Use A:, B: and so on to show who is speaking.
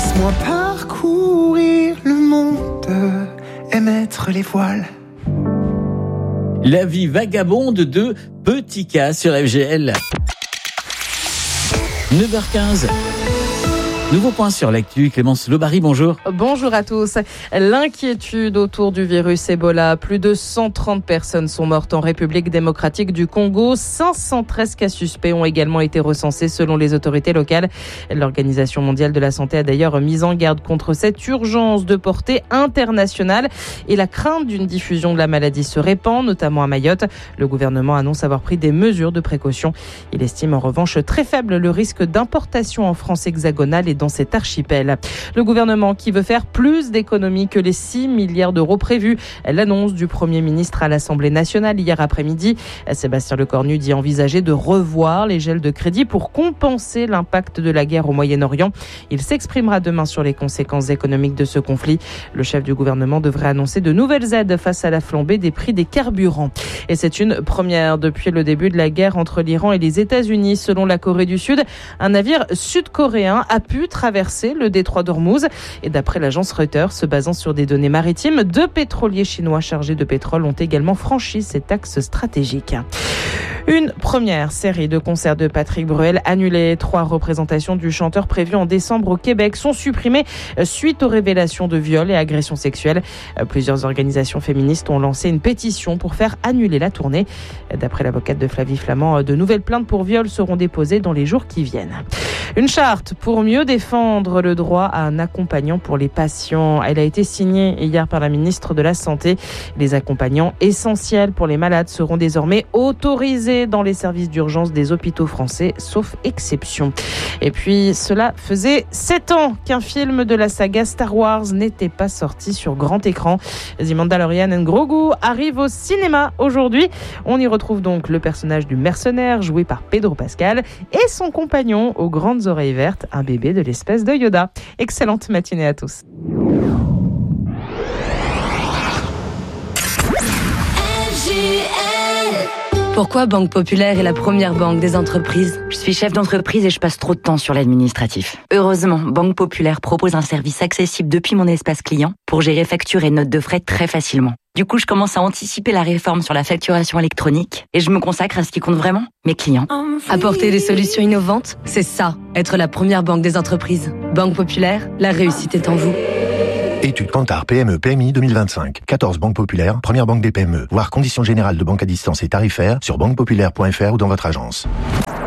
A: Laisse-moi parcourir le monde et mettre les voiles.
B: La vie vagabonde de Petit K sur FGL. 9h15. Nouveau point sur l'actu. Clémence Lobary, bonjour.
C: Bonjour à tous. L'inquiétude autour du virus Ebola. Plus de 130 personnes sont mortes en République démocratique du Congo. 513 cas suspects ont également été recensés selon les autorités locales. L'Organisation mondiale de la santé a d'ailleurs mis en garde contre cette urgence de portée internationale et la crainte d'une diffusion de la maladie se répand, notamment à Mayotte. Le gouvernement annonce avoir pris des mesures de précaution. Il estime en revanche très faible le risque d'importation en France hexagonale et dans cet archipel. Le gouvernement qui veut faire plus d'économies que les 6 milliards d'euros prévus. L'annonce du Premier ministre à l'Assemblée nationale hier après-midi. Sébastien Lecornu dit envisager de revoir les gels de crédit pour compenser l'impact de la guerre au Moyen-Orient. Il s'exprimera demain sur les conséquences économiques de ce conflit. Le chef du gouvernement devrait annoncer de nouvelles aides face à la flambée des prix des carburants. Et c'est une première depuis le début de la guerre entre l'Iran et les États-Unis. Selon la Corée du Sud, un navire sud-coréen a pu traverser le détroit d'Ormuz. Et d'après l'agence Reuters, se basant sur des données maritimes, 2 pétroliers chinois chargés de pétrole ont également franchi cet axe stratégique. Une première série de concerts de Patrick Bruel annulée. 3 représentations du chanteur prévues en décembre au Québec sont supprimées suite aux révélations de viols et agressions sexuelles. Plusieurs organisations féministes ont lancé une pétition pour faire annuler la tournée. D'après l'avocate de Flavie Flament, de nouvelles plaintes pour viol seront déposées dans les jours qui viennent. Une charte pour mieux défendre le droit à un accompagnant pour les patients. Elle a été signée hier par la ministre de la Santé. Les accompagnants essentiels pour les malades seront désormais autorisés dans les services d'urgence des hôpitaux français, sauf exception. Et puis, cela faisait 7 ans qu'un film de la saga Star Wars n'était pas sorti sur grand écran. The Mandalorian and Grogu arrive au cinéma aujourd'hui. On y retrouve donc le personnage du mercenaire joué par Pedro Pascal et son compagnon aux grandes oreilles vertes, un bébé de l'espèce de Yoda. Excellente matinée à tous.
D: Pourquoi Banque Populaire est la première banque des entreprises ?
E: Je suis chef d'entreprise et je passe trop de temps sur l'administratif. Heureusement, Banque Populaire propose un service accessible depuis mon espace client pour gérer factures et notes de frais très facilement. Du coup, je commence à anticiper la réforme sur la facturation électronique et je me consacre à ce qui compte vraiment, mes clients.
D: Apporter des solutions innovantes, c'est ça, être la première banque des entreprises. Banque Populaire, la réussite est en vous.
F: Étude Kantar PME PMI 2025. 14 banques populaires, première banque des PME. Voir conditions générales de banque à distance et tarifaires sur banquepopulaire.fr ou dans votre agence.